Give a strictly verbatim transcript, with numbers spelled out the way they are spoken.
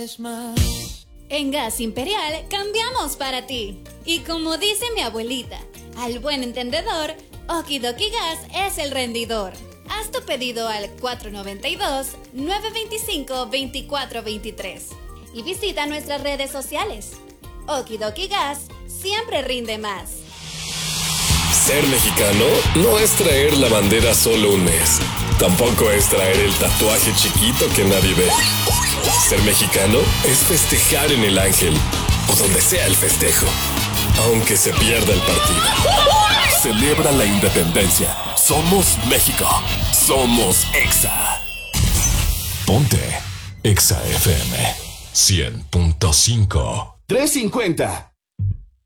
vez más. En Gas Imperial cambiamos para ti. Y como dice mi abuelita, al buen entendedor, Okidoki Gas es el rendidor. Haz tu pedido al cuatro nueve dos, nueve dos cinco, dos cuatro dos tres y visita nuestras redes sociales. Okidoki Gas siempre rinde más. Ser mexicano no es traer la bandera solo un mes. Tampoco es traer el tatuaje chiquito que nadie ve. Ser mexicano es festejar en el Ángel o donde sea el festejo, aunque se pierda el partido. Celebra la independencia. Somos México. Somos Exa. Ponte Exa F M cien punto cinco. trescientos cincuenta.